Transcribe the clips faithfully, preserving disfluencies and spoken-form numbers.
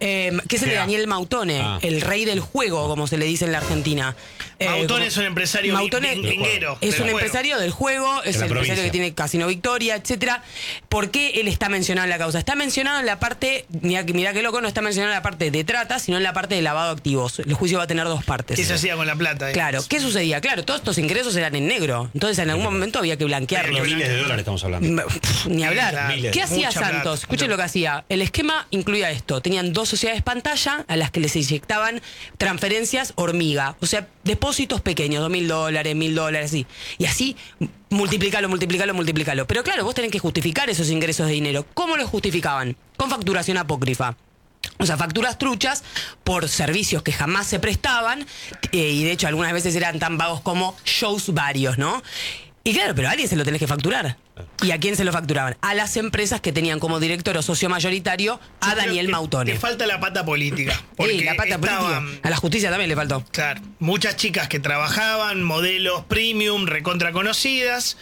Eh, que es el de Daniel Mautone, ah. el rey del juego, como se le dice en la Argentina. Mautone eh, es un empresario Mautone vinguero. Es un juego. empresario del juego, es el empresario que tiene Casino Victoria, etcétera. ¿Por qué él está mencionado en la causa? Está mencionado en la parte, mira, mira qué loco, no está mencionado en la parte de trata, sino en la parte de lavado de activos. El juicio va a tener dos partes. ¿Qué se hacía con la plata? Digamos? Claro, ¿qué sucedía? Claro, todos estos ingresos eran en negro. Entonces en algún momento había que blanquearlos. Miles de dólares estamos hablando. Pff, ni hablar. Claro, ¿qué hacía Santos? Plata. Escuchen lo que hacía. El esquema incluía esto. Tenían dos sociedades pantalla a las que les inyectaban transferencias hormiga. O sea, depósitos pequeños, dos mil dólares, mil dólares, así. Y así, multiplicalo, multiplicalo, multiplicalo. Pero claro, vos tenés que justificar esos ingresos de dinero. ¿Cómo los justificaban? Con facturación apócrifa. O sea, facturas truchas por servicios que jamás se prestaban, eh, y de hecho algunas veces eran tan vagos como shows varios, ¿no? Y claro, pero a alguien se lo tenés que facturar. ¿Y a quién se lo facturaban? A las empresas que tenían como director o socio mayoritario a Yo Daniel Mautone. Le falta la pata política. Sí, la pata estaban, política. A la justicia también le faltó. Claro, muchas chicas que trabajaban, modelos premium, recontra conocidas.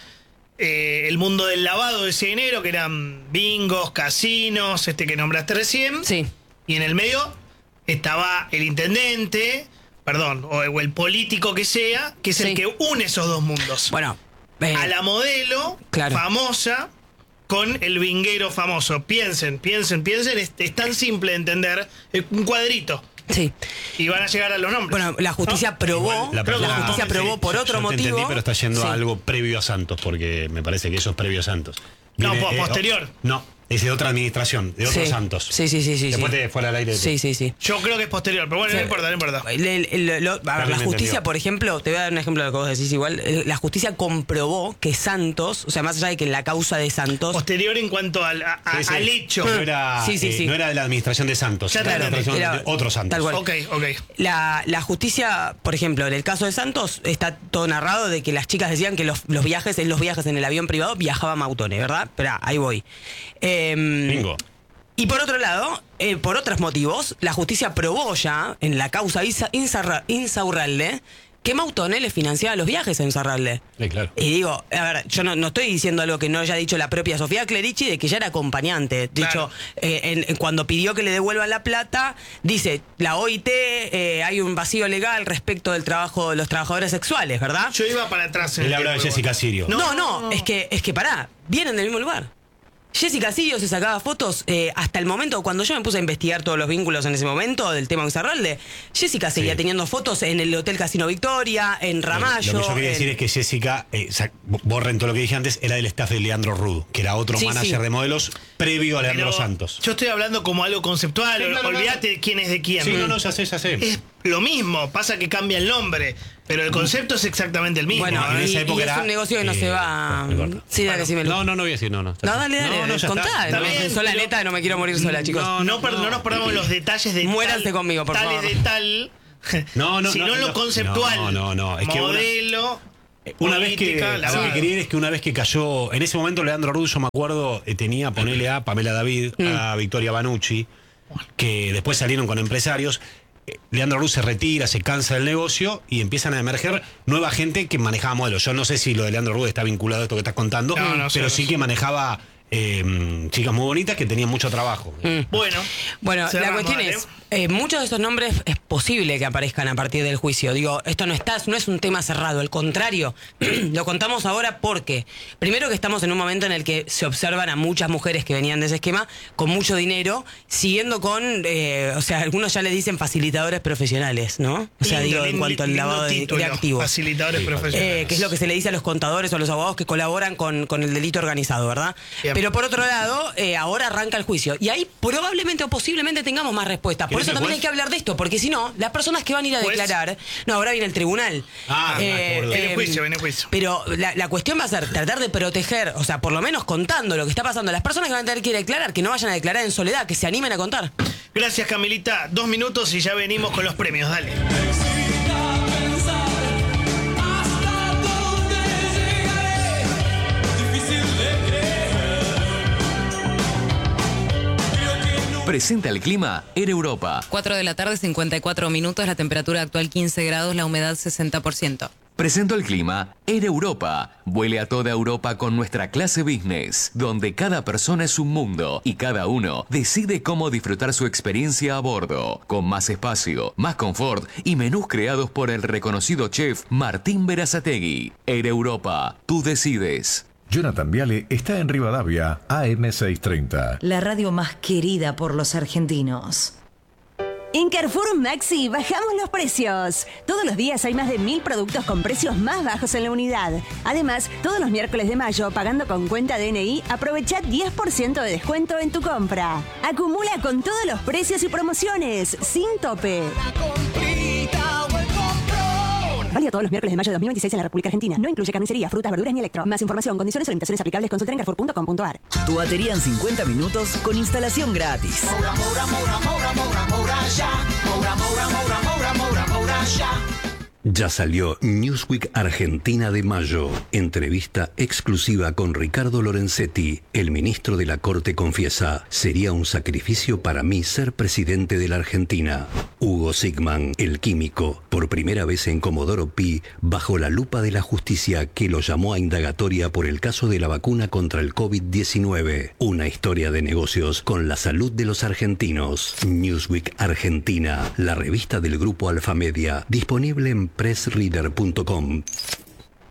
Eh, el mundo del lavado de ese dinero, que eran bingos, casinos, este que nombraste recién. Sí. Y en el medio estaba el intendente, perdón, o, o el político que sea, que es sí. el que une esos dos mundos. Bueno, eh, a la modelo claro. famosa con el vinguero famoso. Piensen, piensen, piensen, es, es tan simple de entender, es un cuadrito. Sí. Y van a llegar a los nombres. Bueno, la justicia ¿no? probó, Igual, la, la justicia probó sí, por otro yo motivo. Te entendí, pero está yendo sí. a algo previo a Santos, porque me parece que eso es previo a Santos. Viene, no, posterior. Eh, no. Es de otra administración, de otros sí. Santos. Sí, sí, sí, sí. Después sí. te fue al aire. Sí, sí, sí. Yo creo que es posterior, pero bueno, sí. no importa, no importa. Le, le, lo, a ver, la justicia, entendió. Por ejemplo, te voy a dar un ejemplo de lo que vos decís igual. La justicia comprobó que Santos, o sea, más allá de que en la causa de Santos. Posterior en cuanto al, a, sí, sí. al hecho. No era, sí, sí, eh, sí. no era de la administración de Santos, era, claro, de la administración era, de otro Santos. Tal cual. Ok, ok. La, la justicia, por ejemplo, en el caso de Santos, está todo narrado de que las chicas decían que los, los viajes, en los viajes en el avión privado viajaba Mautone, ¿verdad? Pero ahí voy. Eh, Bingo. Y por otro lado, eh, por otros motivos, la justicia probó ya en la causa Insaurralde que Mautone le financiaba los viajes a Insaurralde. Sí, claro. Y digo, a ver, yo no, no estoy diciendo algo que no haya dicho la propia Sofía Clerici, de que ya era acompañante. De claro. hecho, eh, en, en, cuando pidió que le devuelvan la plata, dice, la O I T, eh, hay un vacío legal respecto del trabajo de los trabajadores sexuales, ¿verdad? Yo iba para atrás. Él habla de Jessica Sirio. No no, no, no, es que, es que pará, vienen del mismo lugar. Jessica Sirio se sacaba fotos eh, hasta el momento, cuando yo me puse a investigar todos los vínculos en ese momento del tema Insaurralde, Jessica seguía sí. teniendo fotos en el Hotel Casino Victoria, en Ramallo. Lo que yo quería en... decir es que Jessica, eh, borren todo lo que dije antes, era del staff de Leandro Rudo, que era otro sí, manager sí. de modelos previo a Leandro Pero Santos. Yo estoy hablando como algo conceptual, sí, claro, olvídate de quién es de quién. Sí, no, no, ya sé, ya sé. Es lo mismo, pasa que cambia el nombre, pero el concepto es exactamente el mismo. Bueno, ¿no? en esa época y era, es un negocio que no eh, se va... No, sí, dale, sí me lo... no, no, no voy a decir, no, no. No, dale, dale, no, no, contá. Está, está no, sola neta, no me quiero morir sola, chicos. No, no, no, no nos perdamos los detalles de Muéranse tal, conmigo, por tales favor. de tal... No, no, sino no, lo no, conceptual. No, no, no. Es modelo... Que una, una vez que, lo que quería es que una vez que cayó, en ese momento Leandro Rudo, yo me acuerdo, eh, tenía, ponele a Pamela David, mm. a Victoria Banucci, que después salieron con empresarios. Leandro Rudo se retira, se cansa del negocio y empiezan a emerger nueva gente que manejaba modelos. Yo no sé si lo de Leandro Rudo está vinculado a esto que estás contando, no, no, pero sí, sí que manejaba eh, chicas muy bonitas que tenían mucho trabajo. Mm. Bueno, bueno la cuestión ¿vale? es, eh, muchos de estos nombres es posible que aparezcan a partir del juicio. Digo, esto no está, no es un tema cerrado, al contrario, lo contamos ahora porque, primero que estamos en un momento en el que se observan a muchas mujeres que venían de ese esquema con mucho dinero, siguiendo con, eh, o sea, algunos ya le dicen facilitadores profesionales, ¿no? O sea, lindo, digo, en cuanto al lavado de, de activos. Facilitadores sí, profesionales. Eh, que es lo que se le dice a los contadores o a los abogados que colaboran con, con el delito organizado, ¿verdad? Bien. Pero por otro lado, eh, ahora arranca el juicio. Y ahí probablemente o posiblemente tengamos más respuestas. Por eso también juez? hay que hablar de esto, porque si no, las personas que van a ir a ¿Juez? declarar... No, ahora viene el tribunal. Ah, eh, eh, viene juicio, viene juicio. Pero la, la cuestión va a ser tratar de proteger, o sea, por lo menos contando lo que está pasando. Las personas que van a tener que ir a declarar, que no vayan a declarar en soledad, que se animen a contar. Gracias, Camilita. Dos minutos y ya venimos con los premios. Dale. Presenta el clima en Europa. cuatro de la tarde, cincuenta y cuatro minutos, la temperatura actual quince grados, la humedad sesenta por ciento. Presentó el clima Air Europa. Vuele a toda Europa con nuestra clase business, donde cada persona es un mundo y cada uno decide cómo disfrutar su experiencia a bordo, con más espacio, más confort y menús creados por el reconocido chef Martín Berazategui. Air Europa, tú decides. Jonathan Viale está en Rivadavia, A M seiscientos treinta. La radio más querida por los argentinos. En Carrefour Maxi bajamos los precios. Todos los días hay más de mil productos con precios más bajos en la unidad. Además, todos los miércoles de mayo, pagando con cuenta D N I, aprovecha diez por ciento de descuento en tu compra. Acumula con todos los precios y promociones, sin tope. Válido todos los miércoles de mayo de dos mil veintiséis en la República Argentina. No incluye carnicería, frutas, verduras ni electro. Más información, condiciones o limitaciones aplicables, consulta en carrefour punto com punto a r. Tu batería en cincuenta minutos con instalación gratis. Moura, Moura, Moura, Moura, Moura, Moura, ya. Moura, Moura, Moura, Moura, Moura, Moura, ya. Ya salió Newsweek Argentina de mayo. Entrevista exclusiva con Ricardo Lorenzetti. El ministro de la Corte confiesa: sería un sacrificio para mí ser presidente de la Argentina. Hugo Sigman, el químico, por primera vez en Comodoro Pi, bajo la lupa de la justicia que lo llamó a indagatoria por el caso de la vacuna contra el COVID diecinueve. Una historia de negocios con la salud de los argentinos. Newsweek Argentina, la revista del grupo Alfamedia, disponible en press reader punto com.